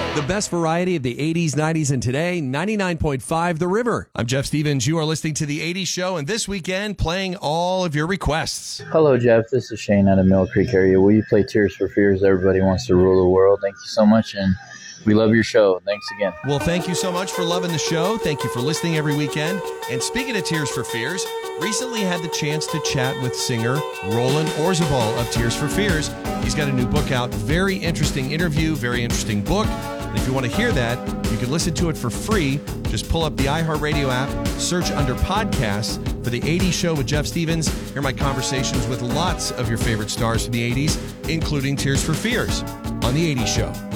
The best variety of the 80s, 90s, and today, 99.5 The River. I'm Jeff Stevens. You are listening to The 80s Show, and this weekend, playing all of your requests. Hello, Jeff. This is Shane out of Mill Creek area. Will you play Tears for Fears? Everybody wants to rule the world. Thank you so much, and we love your show. Thanks again. Well, thank you so much for loving the show. Thank you for listening every weekend. And speaking of Tears for Fears, recently had the chance to chat with singer Roland Orzabal of Tears for Fears. He's got a new book out. Very interesting interview, very interesting book. And if you want to hear that, you can listen to it for free. Just pull up the iHeartRadio app, search under podcasts for The 80s Show with Jeff Stevens. Hear my conversations with lots of your favorite stars from the 80s, including Tears for Fears on The 80s Show.